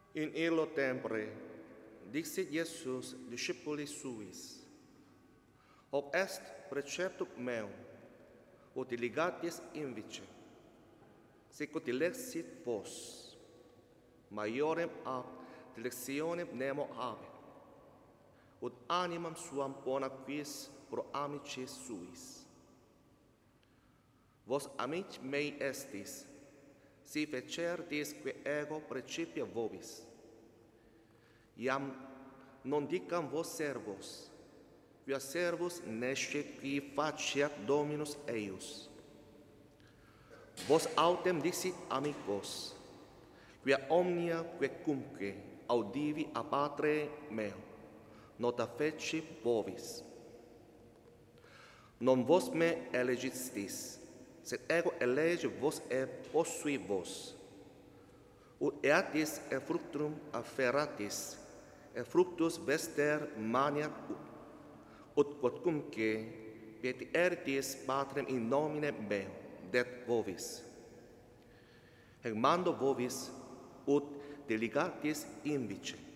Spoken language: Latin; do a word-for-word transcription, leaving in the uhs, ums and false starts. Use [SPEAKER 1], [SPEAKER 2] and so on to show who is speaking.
[SPEAKER 1] In illo tempore, dixit Iesus discipulis suis, hoc est preceptum meum, ut diligatis invice, sic ut dilexit vos, maiorem ab dilectionem nemo habet, ut animam suam bona quis pro amicis suis. Vos amici mei estis, si fecertis que ego precipia vobis. Iam non dicam vos servos, quia servus nescit qui faciat Dominus eius. Vos autem dixit amicos, quia omnia quecumque audivi a Patre meo, nota feci vobis. Non vos me elegistis, sed ego elege vos et possui vos, ut eatis et fructum afferratis, et fructus vester maniat ut, ut quodcumque petieritis Patrem in nomine meo, det vobis. Hec mando vobis, ut diligatis invice,